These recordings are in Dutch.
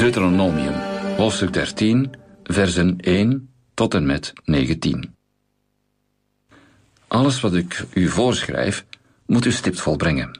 Deuteronomium, hoofdstuk 13, versen 1 tot en met 19. Alles wat ik u voorschrijf, moet u stipt volbrengen.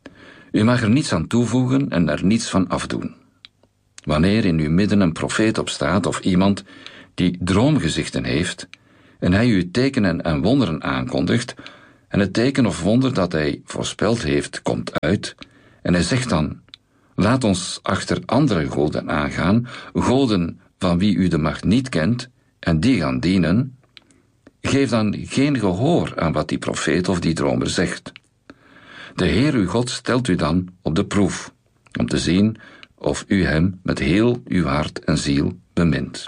U mag er niets aan toevoegen en er niets van afdoen. Wanneer in uw midden een profeet opstaat of iemand die droomgezichten heeft, en hij u tekenen en wonderen aankondigt, en het teken of wonder dat hij voorspeld heeft, komt uit, en hij zegt dan: laat ons achter andere goden aangaan, goden van wie u de macht niet kent, en die gaan dienen, geef dan geen gehoor aan wat die profeet of die dromer zegt. De Heer uw God stelt u dan op de proef, om te zien of u hem met heel uw hart en ziel bemint.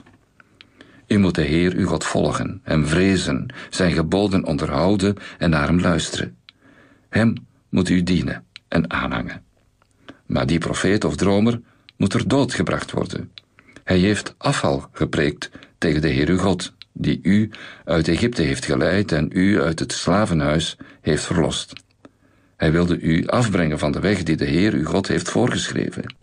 U moet de Heer uw God volgen, hem vrezen, zijn geboden onderhouden en naar hem luisteren. Hem moet u dienen en aanhangen. Maar die profeet of dromer moet er doodgebracht worden. Hij heeft afval gepreekt tegen de Heer uw God, die u uit Egypte heeft geleid en u uit het slavenhuis heeft verlost. Hij wilde u afbrengen van de weg die de Heer uw God heeft voorgeschreven.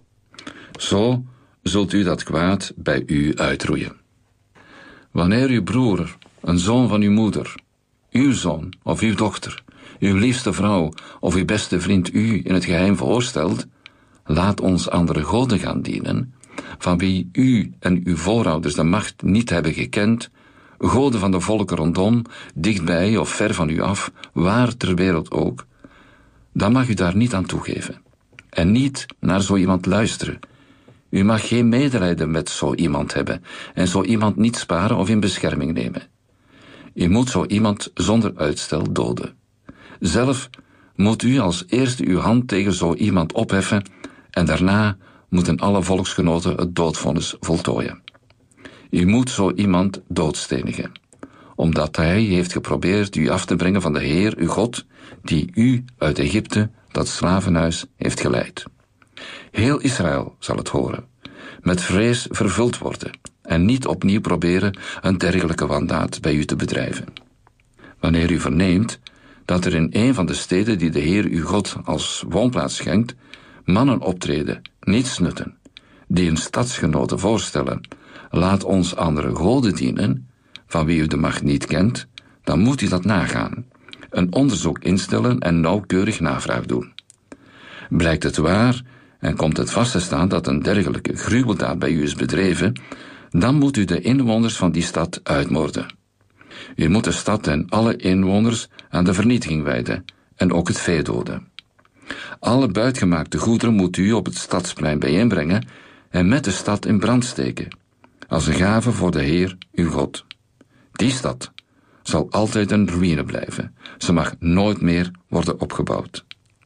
Zo zult u dat kwaad bij u uitroeien. Wanneer uw broer, een zoon van uw moeder, uw zoon of uw dochter, uw liefste vrouw of uw beste vriend u in het geheim voorstelt: laat ons andere goden gaan dienen, van wie u en uw voorouders de macht niet hebben gekend, goden van de volken rondom, dichtbij of ver van u af, waar ter wereld ook, dan mag u daar niet aan toegeven en niet naar zo iemand luisteren. U mag geen medelijden met zo iemand hebben en zo iemand niet sparen of in bescherming nemen. U moet zo iemand zonder uitstel doden. Zelf moet u als eerste uw hand tegen zo iemand opheffen en daarna moeten alle volksgenoten het doodvonnis voltooien. U moet zo iemand doodstenigen, omdat hij heeft geprobeerd u af te brengen van de Heer uw God, die u uit Egypte, dat slavenhuis, heeft geleid. Heel Israël zal het horen, met vrees vervuld worden en niet opnieuw proberen een dergelijke wandaad bij u te bedrijven. Wanneer u verneemt dat er in een van de steden die de Heer uw God als woonplaats schenkt, mannen optreden, niets nutten, die hun stadsgenoten voorstellen: laat ons andere goden dienen, van wie u de macht niet kent, dan moet u dat nagaan, een onderzoek instellen en nauwkeurig navraag doen. Blijkt het waar en komt het vast te staan dat een dergelijke gruweldaad bij u is bedreven, dan moet u de inwoners van die stad uitmoorden. U moet de stad en alle inwoners aan de vernietiging wijden en ook het vee doden. Alle buitgemaakte goederen moet u op het stadsplein bijeenbrengen en met de stad in brand steken, als een gave voor de Heer uw God. Die stad zal altijd een ruïne blijven. Ze mag nooit meer worden opgebouwd.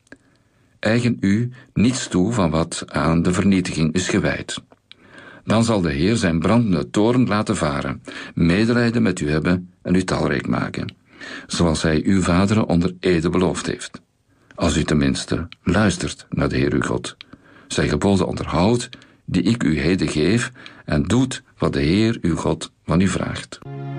Eigen u niets toe van wat aan de vernietiging is gewijd. Dan zal de Heer zijn brandende toorn laten varen, medelijden met u hebben en u talrijk maken, zoals hij uw vaderen onder ede beloofd heeft. Als u tenminste luistert naar de Heer uw God, zijn geboden onderhoudt die ik u heden geef en doet wat de Heer uw God van u vraagt.